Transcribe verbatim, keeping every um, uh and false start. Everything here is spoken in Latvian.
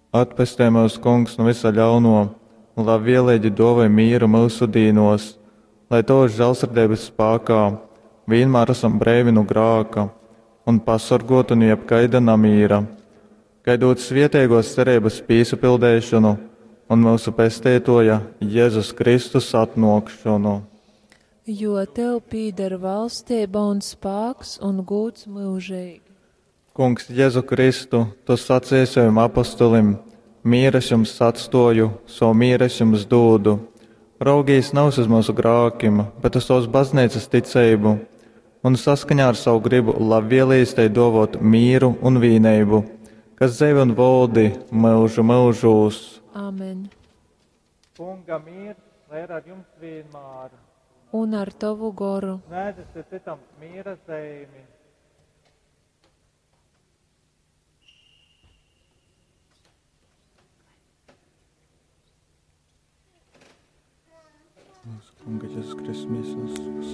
Atpestē mūs, Kungs, no visa ļauno, un lai vienlīdzi dovē mīru mūsu dīnos, lai to žēlsirdības spēkā vienmēr esam brīvi no grāka un pasargotu no jebkaida namīra, gaidot svietēgos cerības piesapildēšanu un mūsu pestītoja Jēzus Kristus atnākšanu. Jo tev pīdara valstība un spēks un gods mūžīgi. Kungs, Jēzu Kristu, tu sacīji saviem apostolim: mīres jums atstoju, savu mīres jums dodu. Raugīs nav uz mūsu grākiem, bet uz savas baznīcas ticību, un saskaņā ar savu gribu labvēlīstei dovot mīru un vienību, kas dzīvo un valdi mūžu mūžos. Amen. Kunga mīrs, lai ir ar jums vienmēr. Un ar tavu goru. Nēdesi citam mīra zīmi. Kunga, Jēzus Kristus,